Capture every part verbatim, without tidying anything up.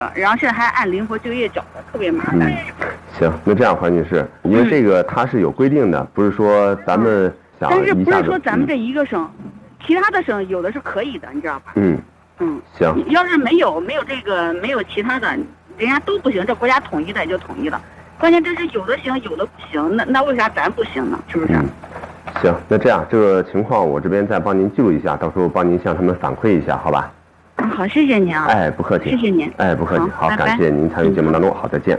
然后现在还按灵活就业缴的，特别麻烦。 嗯，行，那这样黄女士，因为这个它是有规定的，嗯、不是说咱们想一下子。 但是不是说咱们这一个省，嗯、其他的省有的是可以的，你知道吧？ 嗯嗯， 行。 要是没有没有这个没有其他的，人家都不行，这国家统一的也就统一了。关键这是有的行，有的不行，那那为啥咱不行呢？是不是？ 嗯，行，那这样这个情况我这边再帮您记录一下，到时候帮您向他们反馈一下，好吧？ 嗯，好，谢谢您啊。 哎，不客气。 谢谢您。 哎，不客气。好， 好， 感谢您参与节目当中。好，再见。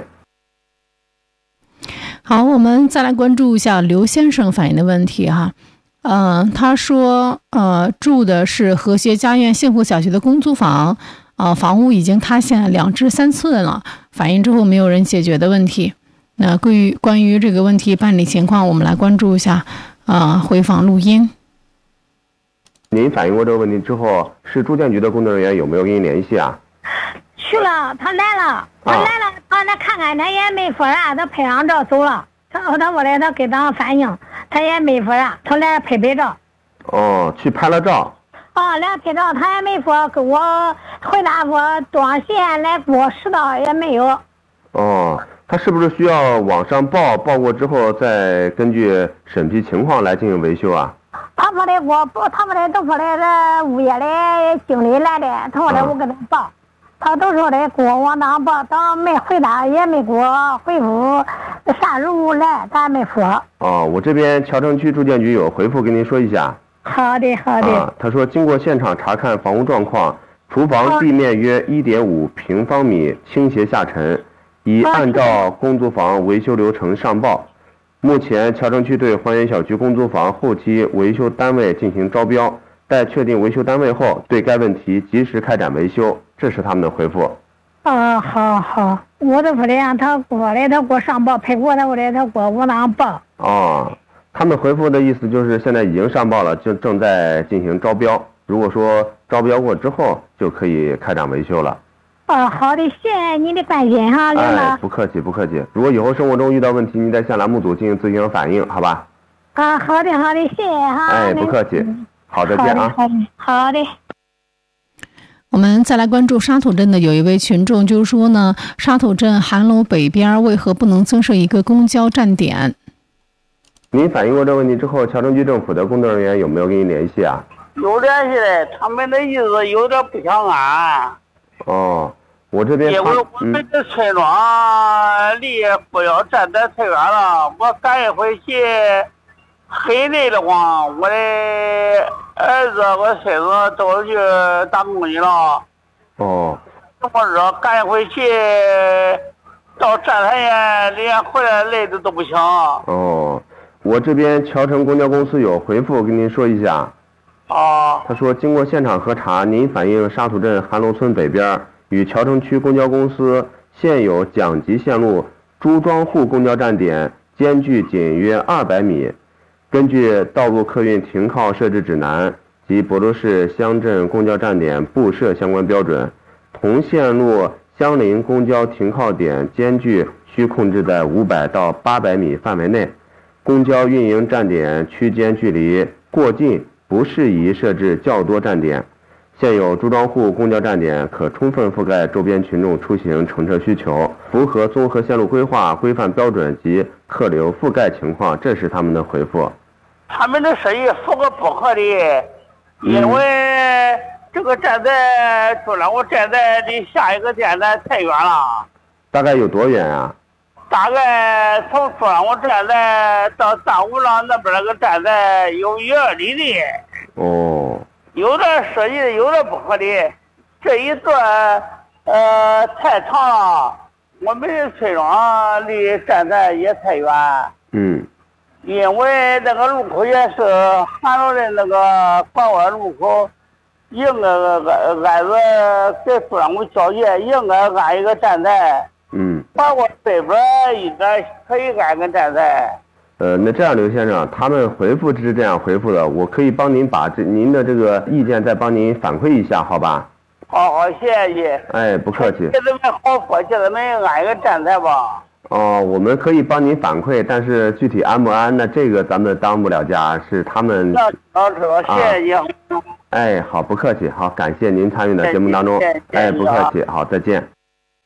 好，我们再来关注一下刘先生反映的问题哈。呃，他说，呃，住的是和谐家苑幸福小学的公租房，呃，房屋已经塌陷两至三次了，反映之后没有人解决的问题。那关于关于这个问题办理情况，我们来关注一下，呃，回访录音。 您反映过这个问题之后，市住建局的工作人员有没有跟您联系啊？ 去了，他来了，他来了，他那看看，他也没说啥，他拍张照走了。他他过来，他给咱反映，他也没说啥，他来拍拍照。 哦，去拍了照。 啊，来拍照，他也没说给我回答说多少钱来给我拾到，也没有。 哦，他是不是需要往上报，报过之后再根据审批情况来进行维修啊？ 他说的我不，他们的都说的这物业的经理来的，他说的我给他报，他都说的给我往那报，当没回答也没给我回复啥时候来，他没说。 哦，我这边桥城区住建局有回复跟您说一下。 好的，好的。 啊，他说经过现场查看房屋状况，厨房地面约一点五平方米倾斜下沉，已按照公租房维修流程上报。目前桥城区对花园小区公租房后期维修单位进行招标，待确定维修单位后，对该问题及时开展维修。这是他们的回复。 啊，好好，我都说的让他过来，他给我上报，拍过他过来，他给我往那报。 哦，他们回复的意思就是现在已经上报了，就正在进行招标。如果说招标过之后，就可以开展维修了。 哦，好的，谢谢你的关心哈，领导。 哎，不客气，不客气。如果以后生活中遇到问题，你再向栏目组进行咨询和反映，好吧？ 啊，好的，好的，谢谢哈。 哎，不客气。好，再见啊。 好的，好的。 我们再来关注沙头镇的有一位群众，就是说呢，沙头镇韩楼北边为何不能增设一个公交站点？ 您反映过这个问题之后，桥城区政府的工作人员有没有跟您联系啊？ 有联系的，他们的意思有点不相安。 哦，我这边因为我们的村庄离公交站点太远了，我赶一回去很累的慌。我的儿子、我孙子都去打工去了。 哦。 我说赶一回去到站台呀，人家回来累的都不行。 哦，我这边桥城公交公司有回复跟您说一下。 哦。 他说，经过现场核查，您反映沙土镇韩楼村北边与桥城区公交公司现有甲级线路朱庄户公交站点间距仅约二百米。根据《道路客运停靠设置指南》及亳州市乡镇公交站点布设相关标准，同线路相邻公交停靠点间距需控制在五百到八百米范围内，公交运营站点区间距离过近，不适宜设置较多站点。现有朱庄户公交站点可充分覆盖周边群众出行乘车需求，符合综合线路规划规范标准及客流覆盖情况。这是他们的回复。 他们的设计符合不合理，因为这个站在朱庄户站在离下一个站台太远了。 大概有多远啊？ 大概从朱庄户站台到大五郎那边那个站台有一二里地。 哦。 有点设计的有点不合理，这一段呃太长了，我们的村庄离站台也太远。 嗯。 因为那个路口也是韩楼的那个拐弯路口，应该按按着跟朱庄户交界，应该按一个站台。 嗯。 拐过北边应该可以按个站台。 呃，那这样，刘先生，他们回复是这样回复的，我可以帮您把这您的这个意见再帮您反馈一下，好吧？ 好好，谢谢你。 哎，不客气。 给他们好说，给他们安一个站台吧。 哦，我们可以帮您反馈，但是具体安不安，那这个咱们当不了家，是他们。 那老知道，谢谢你。啊、 哎，好，不客气，好，感谢您参与的节目当中。哎，不客气，好，再见。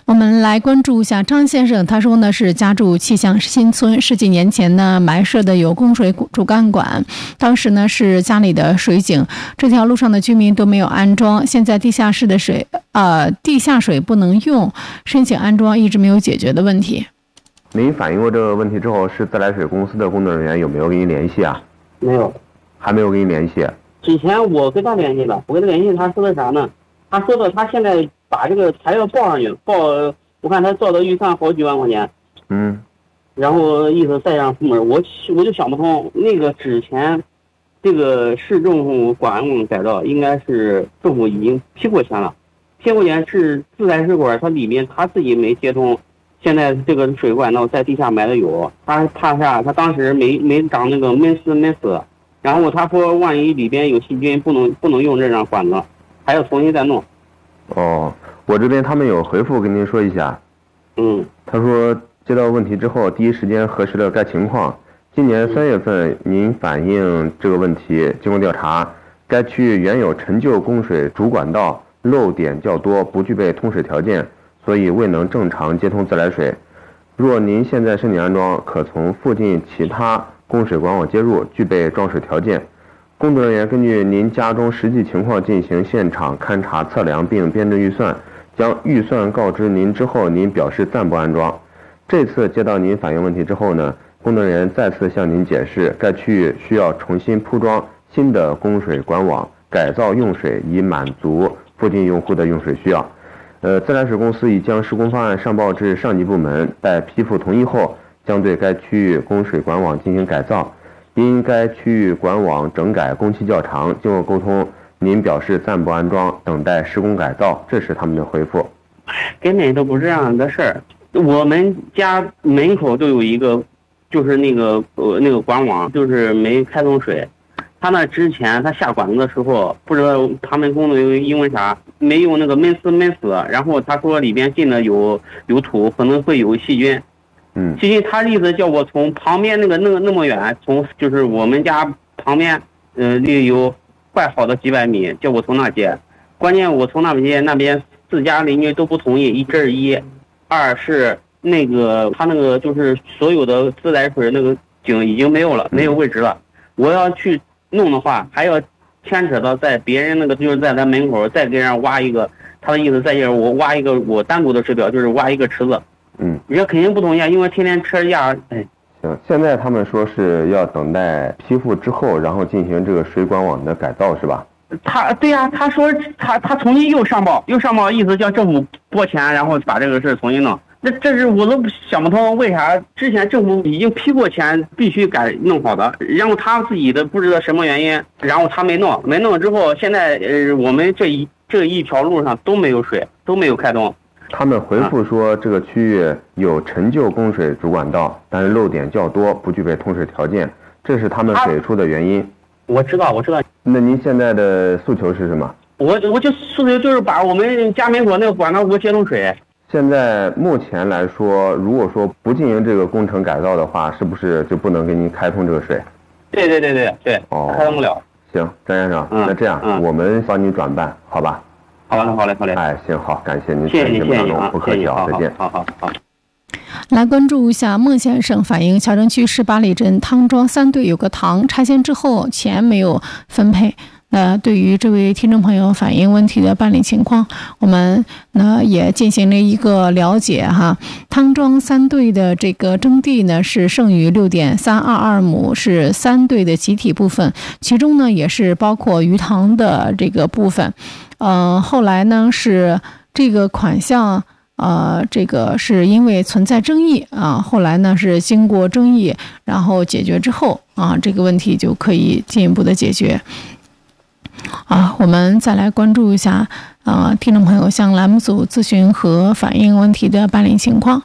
我们来关注一下张先生，他说呢是家住气象新村，十几年前呢埋设的有供水主干管，当时呢是家里的水井，这条路上的居民都没有安装，现在地下室的水呃地下水不能用，申请安装一直没有解决的问题。 您反映过这个问题之后，是自来水公司的工作人员有没有跟您联系啊？ 没有， 还没有跟您联系。 之前我跟他联系了，我跟他联系，他说的啥呢？他说的他现在把这个材料报上去，报我看他造的预算好几万块钱， 嗯， 然后意思再让部门，我我就想不通，那个之前这个市政府管网改造应该是政府已经批过钱了，批过钱是自来水管，它里面他自己没接通，现在这个水管道在地下埋的有，他怕啥？他当时没没长那个闷丝闷死，然后他说万一里边有细菌，不能不能用这张管子，还要重新再弄。 哦，我这边他们有回复跟您说一下。 嗯， 他说接到问题之后，第一时间核实了该情况。今年三月份您反映这个问题，经过调查，该区域原有陈旧供水主管道漏点较多，不具备通水条件，所以未能正常接通自来水。若您现在申请安装，可从附近其他供水管网接入，具备装水条件。工作人员根据您家中实际情况进行现场勘查测量并编制预算，将预算告知您之后，您表示暂不安装。这次接到您反映问题之后呢，工作人员再次向您解释，该区域需要重新铺装新的供水管网，改造用水以满足附近用户的用水需要。呃，自来水公司已将施工方案上报至上级部门，待批复同意后，将对该区域供水管网进行改造。因该区域管网整改工期较长，经过沟通，您表示暂不安装，等待施工改造，这是他们的回复。 根本都不是这样的事儿。我们家门口都有一个，就是那个呃那个管网，就是没开通水。他那之前他下管子的时候，不知道他们工作人员因为啥没用那个闷丝闷死，然后他说里边进了有有土，可能会有细菌。 嗯， 其实他的意思叫我从旁边那个那个那么远，从就是我们家旁边，呃，离有快好的几百米，叫我从那接。关键我从那边接，那边自家邻居都不同意，一这是一，二是那个他那个就是所有的自来水那个井已经没有了，没有位置了。我要去弄的话，还要牵扯到在别人那个就是在咱门口再给人挖一个，他的意思在这我挖一个我单独的水表，就是挖一个池子。 嗯， 人家肯定不同意啊，因为天天车价，哎。 行，现在他们说是要等待批复之后，然后进行这个水管网的改造，是吧？ 他对呀、啊，他说他他重新又上报，又上报，意思叫政府拨钱，然后把这个事重新弄。那这是我都想不通，为啥之前政府已经批过钱，必须改弄好的，然后他自己的不知道什么原因，然后他没弄，没弄之后，现在呃我们这一这一条路上都没有水，都没有开通。 他们回复说，这个区域有陈旧供水主管道，但是漏点较多，不具备通水条件，这是他们给出的原因。 我知道，我知道。 那您现在的诉求是什么？ 我我就诉求就是把我们家门口那个管道给我接通水。 现在目前来说，如果说不进行这个工程改造的话，是不是就不能给您开通这个水？ 对对对对对， 哦， 开通不了。 行，张先生， 嗯、 那这样、嗯、我们帮您转办，好吧？ 好嘞，好嘞，好嘞。 哎，行，好，感谢您， 谢谢你，谢谢你啊， 不客气啊，再见。 好好好。 来关注一下孟先生反映，乔城区十八里镇汤庄三队有个塘拆迁之后钱没有分配。那对于这位听众朋友反映问题的办理情况，我们呢也进行了一个了解哈。汤庄三队的这个征地呢是剩余六点三二二亩，是三队的集体部分，其中呢也是包括鱼塘的这个部分。嗯、呃，后来呢是这个款项。呃，这个是因为存在争议啊，后来呢是经过争议，然后解决之后啊，这个问题就可以进一步的解决。啊，我们再来关注一下啊，听众朋友向栏目组咨询和反映问题的办理情况。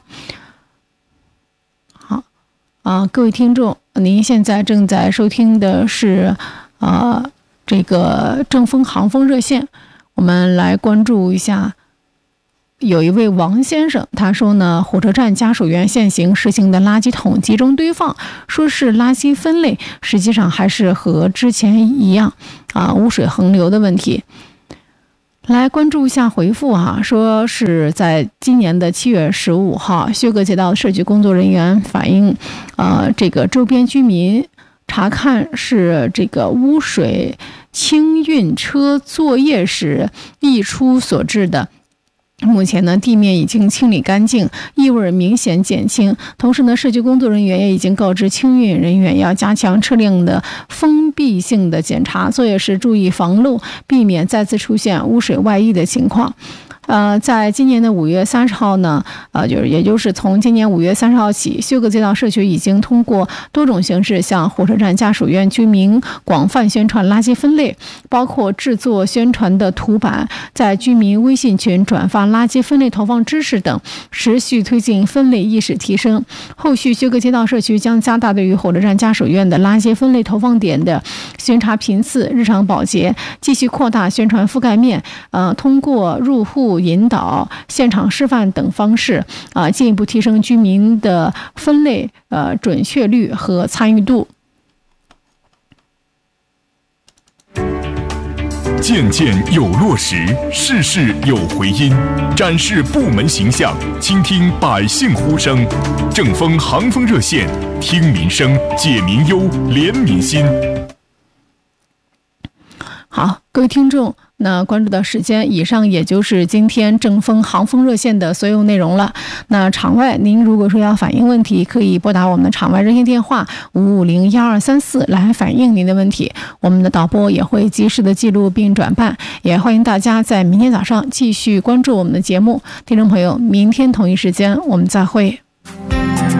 好，啊，各位听众，您现在正在收听的是啊这个正风航风热线，我们来关注一下。有一位王先生，他说呢，火车站家属院现行实行的垃圾桶集中堆放，说是垃圾分类，实际上还是和之前一样啊，污水横流的问题。 来关注一下回复哈、啊，说是在今年的七月十五号，薛各街道社区工作人员反映，呃，这个周边居民查看是这个污水清运车作业时溢出所致的。目前呢，地面已经清理干净，异味明显减轻。同时呢，社区工作人员也已经告知清运人员要加强车辆的封闭性的检查，作业时注意防漏，避免再次出现污水外溢的情况。呃，在今年的五月三十号呢，呃，就是也就是从今年五月三十号起，薛各街道社区已经通过多种形式向火车站家属院居民广泛宣传垃圾分类，包括制作宣传的图板，在居民微信群转发垃圾分类投放知识等，持续推进分类意识提升。后续薛各街道社区将加大对于火车站家属院的垃圾分类投放点的巡查频次，日常保洁，继续扩大宣传覆盖面，呃，通过入户引导、现场示范等方式啊、呃，进一步提升居民的分类呃准确率和参与度。 件件有落实，事事有回音，展示部门形象，倾听百姓呼声。正风航风热线，听民生，解民忧，怜民心。 好，各位听众，那关注到时间，以上也就是今天正风航风热线的所有内容了。那场外，您如果说要反映问题，可以拨打我们的场外热线电话五五零幺二三四来反映您的问题，我们的导播也会及时的记录并转办。也欢迎大家在明天早上继续关注我们的节目。听众朋友，明天同一时间我们再会。